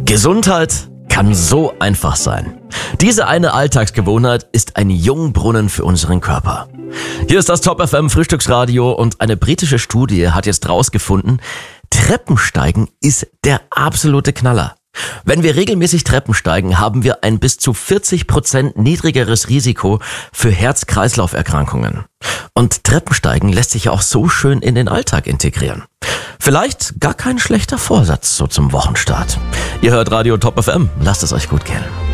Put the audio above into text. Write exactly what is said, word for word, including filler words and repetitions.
Gesundheit kann so einfach sein. Diese eine Alltagsgewohnheit ist ein Jungbrunnen für unseren Körper. Hier ist das Top F M Frühstücksradio und eine britische Studie hat jetzt rausgefunden, Treppensteigen ist der absolute Knaller. Wenn wir regelmäßig Treppen steigen, haben wir ein bis zu vierzig Prozent niedrigeres Risiko für Herz-Kreislauf-Erkrankungen. Und Treppensteigen lässt sich ja auch so schön in den Alltag integrieren. Vielleicht gar kein schlechter Vorsatz so zum Wochenstart. Ihr hört Radio Top F M, lasst es euch gut gehen.